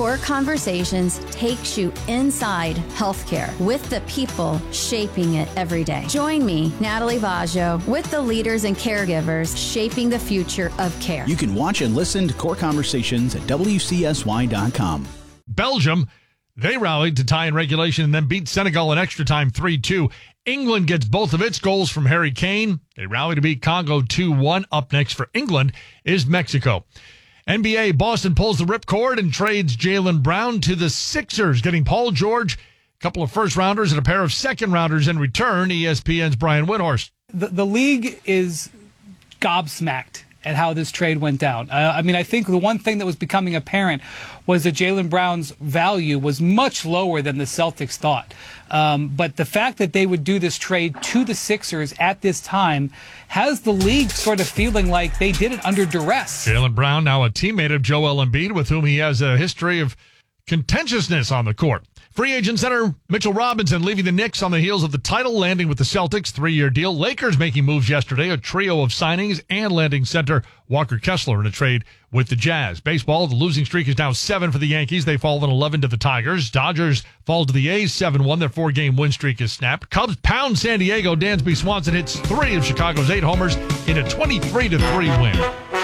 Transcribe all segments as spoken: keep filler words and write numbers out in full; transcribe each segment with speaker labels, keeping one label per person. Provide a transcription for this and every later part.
Speaker 1: Core Conversations takes you inside healthcare with the people shaping it every day. Join me, Natalie Baggio, with the leaders and caregivers shaping the future of care.
Speaker 2: You can watch and listen to Core Conversations at W C S Y dot com.
Speaker 3: Belgium, they rallied to tie in regulation and then beat Senegal in extra time three two. England gets both of its goals from Harry Kane. They rally to beat Congo two one. Up next for England is Mexico. N B A, Boston pulls the ripcord and trades Jaylen Brown to the Sixers, getting Paul George, a couple of first-rounders, and a pair of second-rounders in return. E S P N's Brian Windhorst.
Speaker 4: The, the league is gobsmacked at how this trade went down. Uh, I mean, I think the one thing that was becoming apparent was that Jaylen Brown's value was much lower than the Celtics thought. Um, but the fact that they would do this trade to the Sixers at this time has the league sort of feeling like they did it under duress.
Speaker 3: Jaylen Brown, now a teammate of Joel Embiid, with whom he has a history of contentiousness on the court. Free agent center Mitchell Robinson leaving the Knicks on the heels of the title, landing with the Celtics, three-year deal. Lakers making moves yesterday, a trio of signings, and landing center Walker Kessler in a trade with the Jazz. Baseball, the losing streak is now seven for the Yankees. They fall in eleven to the Tigers. Dodgers fall to the A's seven one. Their four-game win streak is snapped. Cubs pound San Diego. Dansby Swanson hits three of Chicago's eight homers in a twenty-three to three win.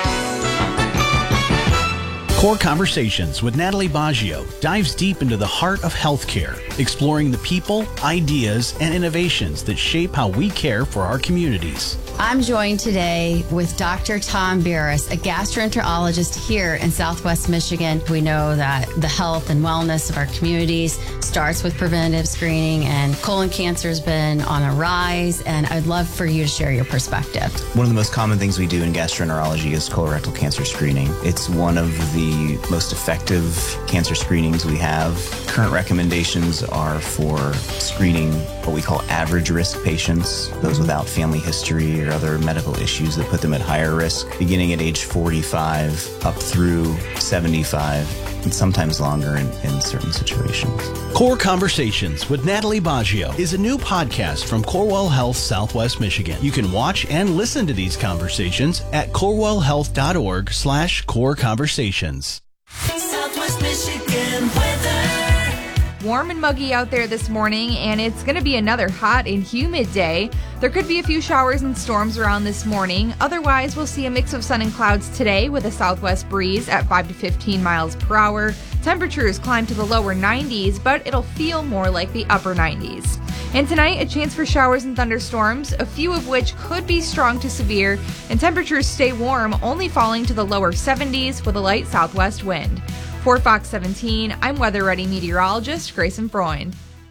Speaker 2: Core Conversations with Natalie Baggio dives deep into the heart of healthcare, exploring the people, ideas, and innovations that shape how we care for our communities.
Speaker 1: I'm joined today with Doctor Tom Burris, a gastroenterologist here in Southwest Michigan. We know that the health and wellness of our communities starts with preventative screening, and colon cancer has been on a rise, and I'd love for you to share your perspective.
Speaker 5: One of the most common things we do in gastroenterology is colorectal cancer screening. It's one of the most effective cancer screenings we have. Current recommendations are for screening what we call average risk patients, those without family history or other medical issues that put them at higher risk, beginning at age forty-five up through seventy-five, and sometimes longer in, in certain situations.
Speaker 2: Core Conversations with Natalie Baggio is a new podcast from Corewell Health Southwest Michigan. You can watch and listen to these conversations at corewellhealth.org slash core conversations.
Speaker 6: Southwest Michigan weather.
Speaker 7: Warm and muggy out there this morning, and it's going to be another hot and humid day. There could be a few showers and storms around this morning. Otherwise, we'll see a mix of sun and clouds today with a southwest breeze at five to fifteen miles per hour. Temperatures climb to the lower nineties, but it'll feel more like the upper nineties. And tonight, a chance for showers and thunderstorms, a few of which could be strong to severe, and temperatures stay warm, only falling to the lower seventies with a light southwest wind. For Fox seventeen, I'm Weather Ready meteorologist Grayson Freund.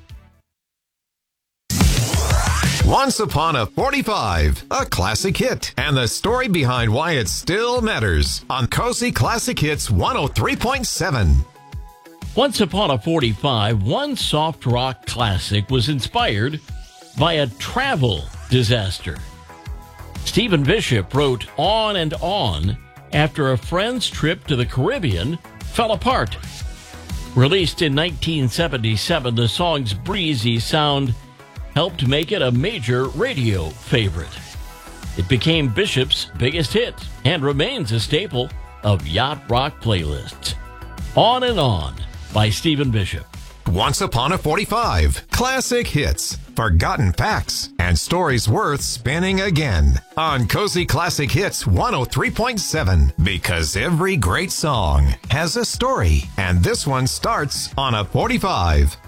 Speaker 8: Once Upon a forty-five, a classic hit, and the story behind why it still matters on Cozy Classic Hits one oh three point seven.
Speaker 9: Once Upon a forty-five, one soft rock classic was inspired by a travel disaster. Stephen Bishop wrote On and On after a friend's trip to the Caribbean fell apart. Released in nineteen seventy-seven, the song's breezy sound helped make it a major radio favorite. It became Bishop's biggest hit and remains a staple of yacht rock playlists. On and On by Stephen Bishop.
Speaker 8: Once Upon a forty-five, classic hits, forgotten facts, and stories worth spinning again on Cozy Classic Hits one oh three point seven. Because every great song has a story, and this one starts on a forty-five.